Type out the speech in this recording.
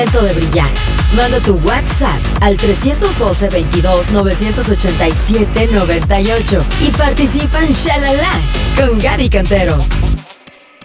momento de brillar. Manda tu WhatsApp al 312-22-987-98 y participa en Shalala con Gaby Cantero.